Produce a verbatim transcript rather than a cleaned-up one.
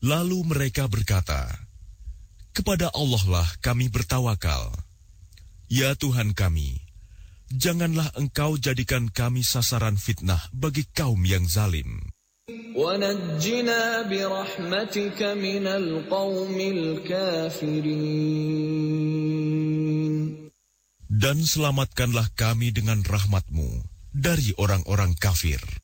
Lalu mereka berkata, kepada Allah lah kami bertawakal. Ya Tuhan kami, janganlah Engkau jadikan kami sasaran fitnah bagi kaum yang zalim. وَنَجِّنَا بِرَحْمَتِكَ مِنَ الْقَوْمِ الْكَافِرِينَ. Dan selamatkanlah kami dengan rahmat-Mu dari orang-orang kafir.